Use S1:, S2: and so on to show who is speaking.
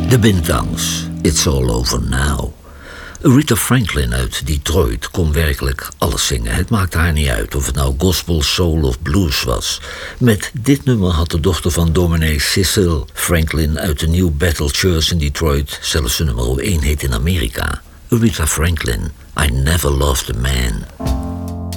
S1: De Bintang's, It's All Over Now. Aretha Franklin uit Detroit kon werkelijk alles zingen. Het maakte haar niet uit of het nou gospel, soul of blues was. Met dit nummer had de dochter van dominee Cecil Franklin uit de New Bethel Church in Detroit zelfs de nummer 1 hit in Amerika. Aretha Franklin, I Never Loved a Man.